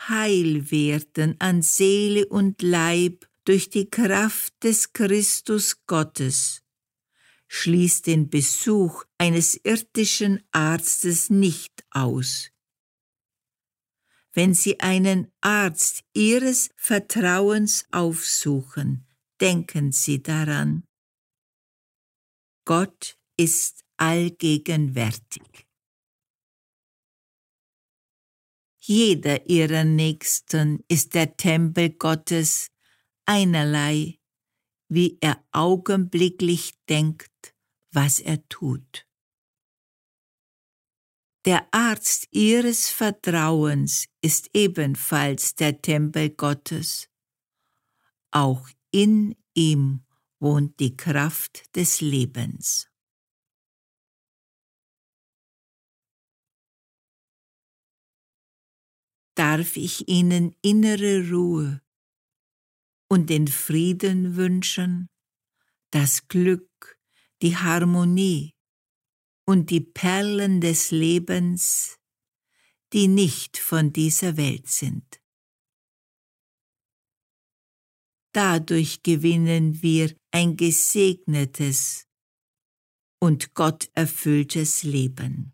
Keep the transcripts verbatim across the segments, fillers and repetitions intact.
heil werden an Seele und Leib durch die Kraft des Christus Gottes, schließt den Besuch eines irdischen Arztes nicht aus. Wenn Sie einen Arzt Ihres Vertrauens aufsuchen, denken Sie daran: Gott ist allgegenwärtig. Jeder Ihrer Nächsten ist der Tempel Gottes, einerlei, wie er augenblicklich denkt, was er tut. Der Arzt Ihres Vertrauens ist ebenfalls der Tempel Gottes. Auch in ihm wohnt die Kraft des Lebens. Darf ich Ihnen innere Ruhe und den Frieden wünschen, das Glück, die Harmonie und die Perlen des Lebens, die nicht von dieser Welt sind. Dadurch gewinnen wir ein gesegnetes und gotterfülltes Leben.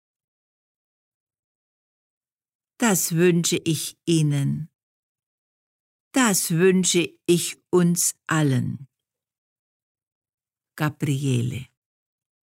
Das wünsche ich Ihnen. Das wünsche ich uns allen. Gabriele.